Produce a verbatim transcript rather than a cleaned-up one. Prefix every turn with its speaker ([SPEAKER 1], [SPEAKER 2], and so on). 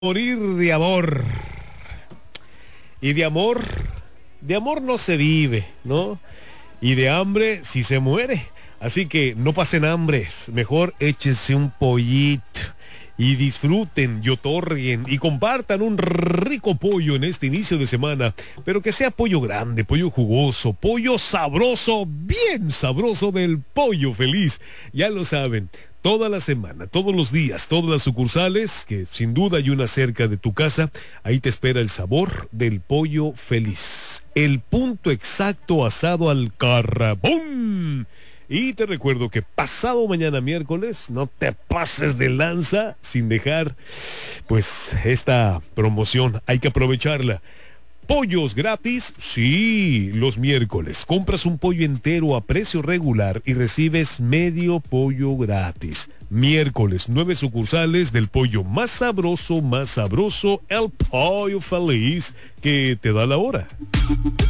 [SPEAKER 1] Morir de amor. Y de amor, de amor no se vive, ¿no? Y de hambre sí se muere. Así que no pasen hambres, mejor échense un pollito y disfruten y otorguen y compartan un rico pollo en este inicio de semana, pero que sea pollo grande, pollo jugoso, pollo sabroso, bien sabroso del Pollo Feliz. Ya lo saben, toda la semana, todos los días, todas las sucursales, que sin duda hay una cerca de tu casa, ahí te espera el sabor del Pollo Feliz. El punto exacto asado al carbón. Y te recuerdo que pasado mañana miércoles no te pases de lanza sin dejar pues esta promoción. Hay que aprovecharla. Pollos gratis, sí, los miércoles. Compras un pollo entero a precio regular y recibes medio pollo gratis. Miércoles, nueve sucursales del pollo más sabroso, más sabroso, el Pollo Feliz, que te da la hora.